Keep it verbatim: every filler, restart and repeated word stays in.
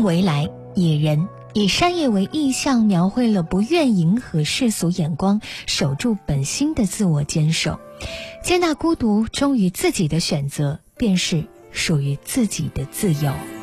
为来，野人以山野为意象，描绘了不愿迎合世俗眼光，守住本心的自我坚守，接纳孤独，忠于自己的选择，便是属于自己的自由。